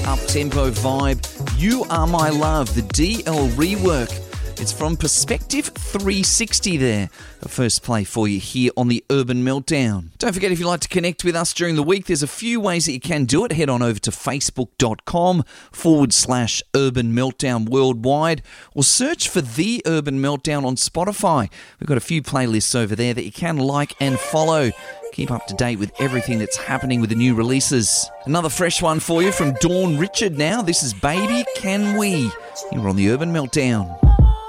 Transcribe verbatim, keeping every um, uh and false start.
up-tempo vibe. You Are My Love, the D L rework. It's from Perspective three sixty there. The first play for you here on the Urban Meltdown. Don't forget, if you'd like to connect with us during the week, there's a few ways that you can do it. Head on over to facebook.com forward slash Urban Meltdown Worldwide, or search for The Urban Meltdown on Spotify. We've got a few playlists over there that you can like and follow. Keep up to date with everything that's happening with the new releases. Another fresh one for you from Dawn Richard now. This is Baby Can We. Here on the Urban Meltdown.